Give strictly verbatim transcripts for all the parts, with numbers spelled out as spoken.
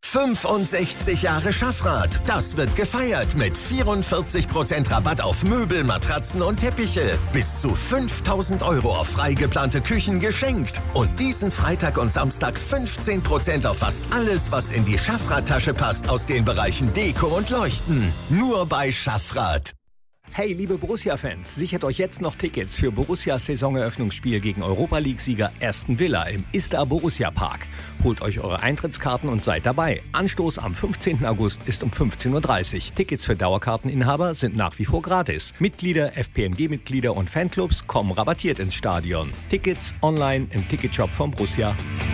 fünfundsechzig Jahre Schaffrath. Das wird gefeiert mit vierundvierzig Prozent Rabatt auf Möbel, Matratzen und Teppiche. Bis zu fünftausend Euro auf frei geplante Küchen geschenkt. Und diesen Freitag und Samstag fünfzehn Prozent auf fast alles, was in die Schaffrath-Tasche passt aus den Bereichen Deko und Leuchten. Nur bei Schaffrath. Hey, liebe Borussia-Fans, sichert euch jetzt noch Tickets für Borussias Saisoneröffnungsspiel gegen Europa-League-Sieger Aston Villa im Istar Borussia Park. Holt euch eure Eintrittskarten und seid dabei. Anstoß am fünfzehnten August ist um fünfzehn Uhr dreißig. Tickets für Dauerkarteninhaber sind nach wie vor gratis. Mitglieder, F P M G-Mitglieder und Fanclubs kommen rabattiert ins Stadion. Tickets online im Ticketshop von Borussia.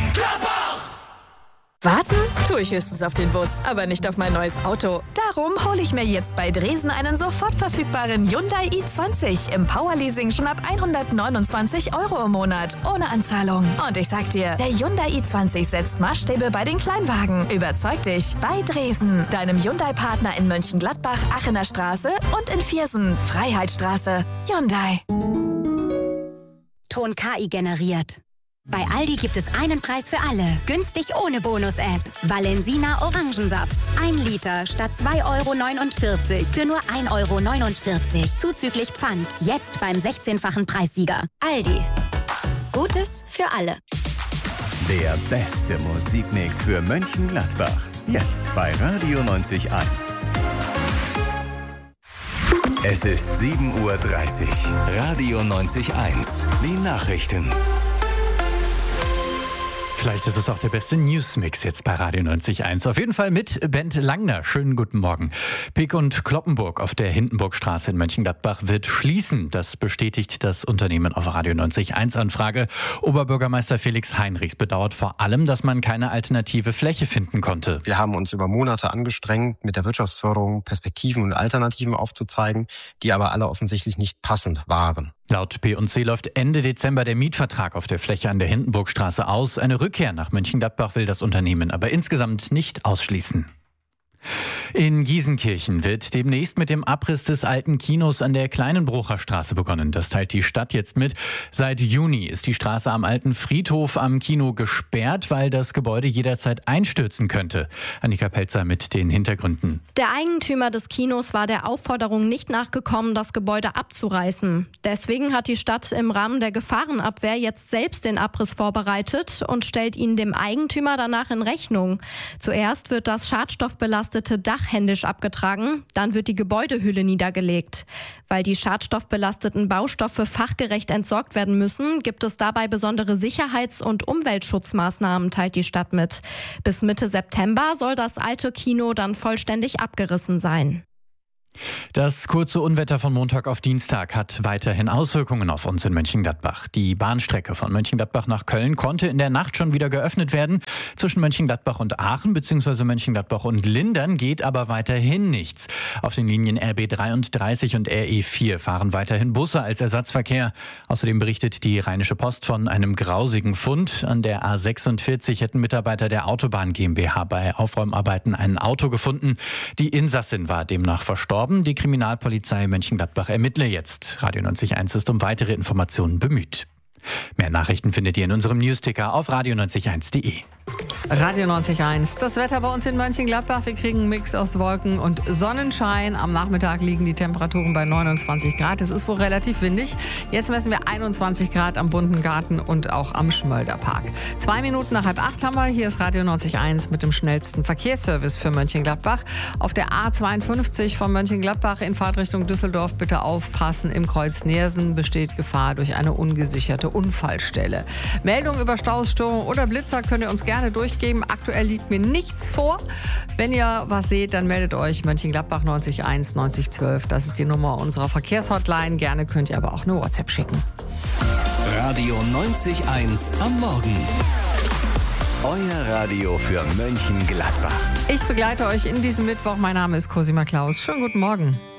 Warten tue ich höchstens auf den Bus, aber nicht auf mein neues Auto. Darum hole ich mir jetzt bei Dresen einen sofort verfügbaren Hyundai i zwanzig im Powerleasing schon ab hundertneunundzwanzig Euro im Monat, ohne Anzahlung. Und ich sag dir, der Hyundai i zwanzig setzt Maßstäbe bei den Kleinwagen. Überzeug dich bei Dresen, deinem Hyundai-Partner in Mönchengladbach, Aachener Straße und in Viersen, Freiheitsstraße. Hyundai. Ton K I generiert. Bei Aldi gibt es einen Preis für alle. Günstig ohne Bonus-App. Valensina Orangensaft. Ein Liter statt zwei Euro neunundvierzig für nur ein Euro neunundvierzig. Zuzüglich Pfand. Jetzt beim sechzehnfachen Preissieger. Aldi. Gutes für alle. Der beste Musikmix für Mönchengladbach. Jetzt bei Radio neunzig Komma eins. Es ist sieben Uhr dreißig. Radio neunzig Komma eins. Die Nachrichten. Vielleicht ist es auch der beste Newsmix jetzt bei Radio neunzig Komma eins. Auf jeden Fall mit Bent Langner. Schönen guten Morgen. Pick und Kloppenburg auf der Hindenburgstraße in Mönchengladbach wird schließen. Das bestätigt das Unternehmen auf Radio neunzig Komma eins Anfrage. Oberbürgermeister Felix Heinrichs bedauert vor allem, dass man keine alternative Fläche finden konnte. Wir haben uns über Monate angestrengt, mit der Wirtschaftsförderung Perspektiven und Alternativen aufzuzeigen, die aber alle offensichtlich nicht passend waren. Laut P und C läuft Ende Dezember der Mietvertrag auf der Fläche an der Hindenburgstraße aus. Eine Rückkehr nach Mönchengladbach will das Unternehmen aber insgesamt nicht ausschließen. In Giesenkirchen wird demnächst mit dem Abriss des alten Kinos an der Kleinenbrucher Straße begonnen. Das teilt die Stadt jetzt mit. Seit Juni ist die Straße am alten Friedhof am Kino gesperrt, weil das Gebäude jederzeit einstürzen könnte. Annika Pelzer mit den Hintergründen. Der Eigentümer des Kinos war der Aufforderung nicht nachgekommen, das Gebäude abzureißen. Deswegen hat die Stadt im Rahmen der Gefahrenabwehr jetzt selbst den Abriss vorbereitet und stellt ihn dem Eigentümer danach in Rechnung. Zuerst wird das schadstoffbelastete Dach händisch abgetragen, dann wird die Gebäudehülle niedergelegt. Weil die schadstoffbelasteten Baustoffe fachgerecht entsorgt werden müssen, gibt es dabei besondere Sicherheits- und Umweltschutzmaßnahmen, teilt die Stadt mit. Bis Mitte September soll das alte Kino dann vollständig abgerissen sein. Das kurze Unwetter von Montag auf Dienstag hat weiterhin Auswirkungen auf uns in Mönchengladbach. Die Bahnstrecke von Mönchengladbach nach Köln konnte in der Nacht schon wieder geöffnet werden. Zwischen Mönchengladbach und Aachen bzw. Mönchengladbach und Lindern geht aber weiterhin nichts. Auf den Linien R B dreiunddreißig und R E vier fahren weiterhin Busse als Ersatzverkehr. Außerdem berichtet die Rheinische Post von einem grausigen Fund. An der A sechsundvierzig hätten Mitarbeiter der Autobahn GmbH bei Aufräumarbeiten ein Auto gefunden. Die Insassin war demnach verstorben. Die Kriminalpolizei Mönchengladbach ermittle jetzt. Radio neunzig Komma eins ist um weitere Informationen bemüht. Mehr Nachrichten findet ihr in unserem Newsticker auf radio neunzig Komma eins punkt de. Radio neunzig Komma eins. Das Wetter bei uns in Mönchengladbach. Wir kriegen einen Mix aus Wolken und Sonnenschein. Am Nachmittag liegen die Temperaturen bei neunundzwanzig Grad. Es ist wohl relativ windig. Jetzt messen wir einundzwanzig Grad am Bunten Garten und auch am Schmölderpark. Zwei Minuten nach halb acht haben wir. Hier ist Radio neunzig Komma eins mit dem schnellsten Verkehrsservice für Mönchengladbach. Auf der A zweiundfünfzig von Mönchengladbach in Fahrtrichtung Düsseldorf bitte aufpassen. Im Kreuz Neersen besteht Gefahr durch eine ungesicherte Unfallstelle. Meldungen über Staus, Störungen oder Blitzer könnt ihr uns gerne durchgeben. Aktuell liegt mir nichts vor. Wenn ihr was seht, dann meldet euch. Mönchengladbach neunzig Komma eins neunzig zwölf. Das ist die Nummer unserer Verkehrshotline. Gerne könnt ihr aber auch eine WhatsApp schicken. Radio neunzig Komma eins am Morgen. Euer Radio für Mönchengladbach. Ich begleite euch in diesem Mittwoch. Mein Name ist Cosima Klaus. Schönen guten Morgen.